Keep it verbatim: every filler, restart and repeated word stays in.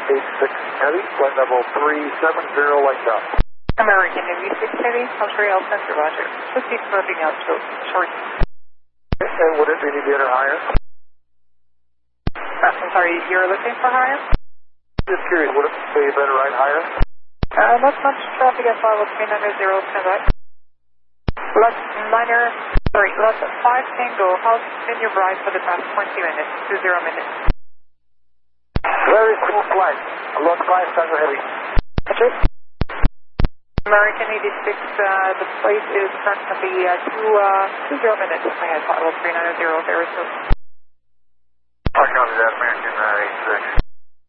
eighty-six Heavy, flight level three seven zero, light up. American eighty-six Heavy, Australia Center, Roger. Proceed moving out to short. And would it be any better higher? Uh, I'm sorry, you're looking for higher? Just curious, would it be better right higher? Uh, not much traffic at level three nine zero, stand by. Left niner, sorry, left five Tango, how's been your ride for the past twenty minutes, two zero minutes? Very smooth flight. Lot five Tango Heavy. Roger. American eighty-six, uh, the flight is currently uh, two, uh, two zero minutes. I had level three nine zero, very smooth.